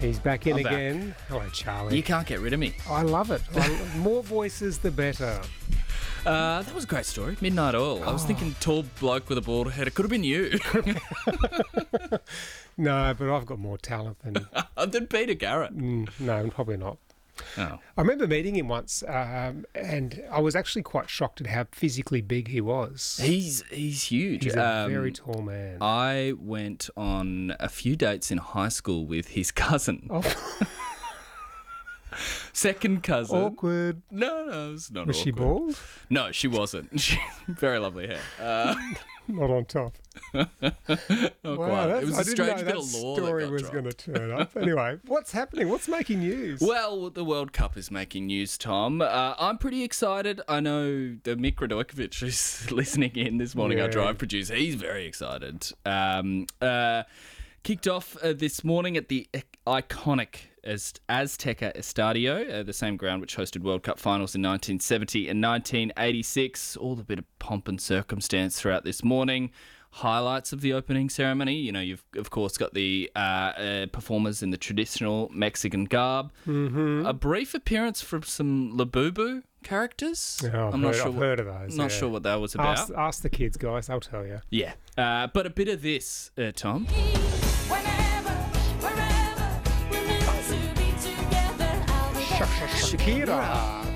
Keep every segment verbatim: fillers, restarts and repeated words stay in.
He's back in I'm back. again. Hello, Charlie. You can't get rid of me. I love it. I, more voices, the better. Uh, that was a great story. Midnight Oil. I was Oh. thinking tall bloke with a bald head. It could have been you. No, but I've got more talent than... than Peter Garrett. Mm, no, probably not. Oh. I remember meeting him once, um, and I was actually quite shocked at how physically big he was. He's he's huge. He's a Um, very tall man. I went on a few dates in high school with his cousin. Oh, Second cousin. awkward. No, no, it's not Was she awkward. bald? No, she wasn't. She very lovely hair. Uh, Not on top. not quite. that's- It was I a didn't strange know bit that of lore story that got was dropped. going to turn up. Anyway, what's happening? What's making news? Well, the World Cup is making news, Tom. Uh, I'm pretty excited. I know the Mick Radojkovic is listening in this morning, our Yeah. drive producer. He's very excited. Um, uh, kicked off uh, this morning at the iconic Az- Azteca Estadio, uh, the same ground which hosted World Cup finals in nineteen seventy and nineteen eighty-six. All the bit of pomp and circumstance throughout this morning. Highlights of the opening ceremony. You know, you've of course got the uh, uh, performers in the traditional Mexican garb. Mm-hmm. A brief appearance from some Labubu characters. Oh, I've, I'm heard, not sure. I've what, heard of those. not yeah. sure what that was about. Ask, ask the kids, guys. They'll tell you. Yeah, uh, but a bit of this, uh, Tom. Whenever, wherever, we're meant to be together. I'll be there. Shakira.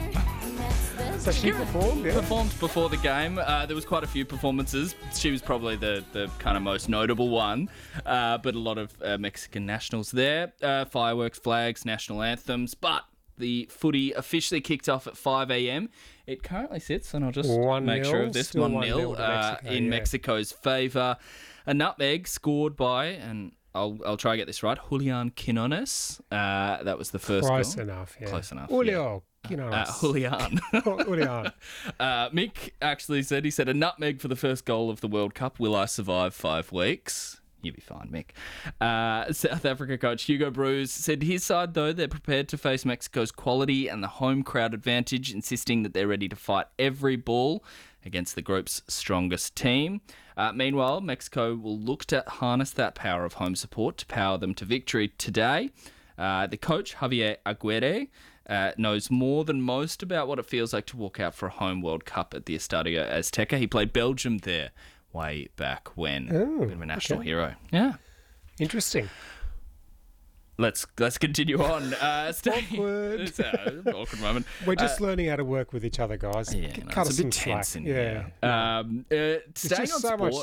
So she performed, yeah? Performed before the game. Uh, there was quite a few performances. She was probably the, the kind of most notable one, uh, but a lot of uh, Mexican nationals there. Uh, fireworks, flags, national anthems, but the footy officially kicked off at five a.m. It currently sits, and I'll just One make nil, sure of this, still one one nil nil to uh, Mexico, in yeah. Mexico's favour. A nutmeg scored by, and I'll I'll try to get this right, Julian Quinones. Uh, that was the first Close goal. enough, yeah. Close enough, Julio. You know, Uh, Julian. Julian. Uh, Mick actually said, he said, a nutmeg for the first goal of the World Cup. Will I survive five weeks? You'll be fine, Mick. Uh, South Africa coach Hugo Broos said his side, though, they're prepared to face Mexico's quality and the home crowd advantage, insisting that they're ready to fight every ball against the group's strongest team. Uh, meanwhile, Mexico will look to harness that power of home support to power them to victory today. Uh, the coach, Javier Aguirre, uh, knows more than most about what it feels like to walk out for a home World Cup at the Estadio Azteca. He played Belgium there way back when. Oh, Bit of a national okay. hero. Yeah. Interesting. Let's let's continue on. Uh, stay, Awkward. It's an awkward moment. We're just Uh, learning how to work with each other, guys. yeah, C- no, Cut it's us a bit some tense slack. in Yeah. here. Um, uh, There's staying just on so sport. much